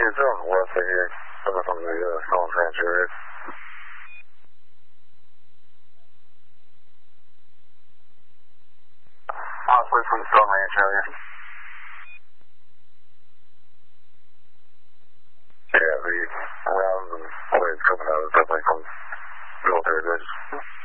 zone west of here, coming from the Stone Ranch area. Possibly from the Stone Ranch area. Yeah, the rounds and waves coming out is definitely from military base.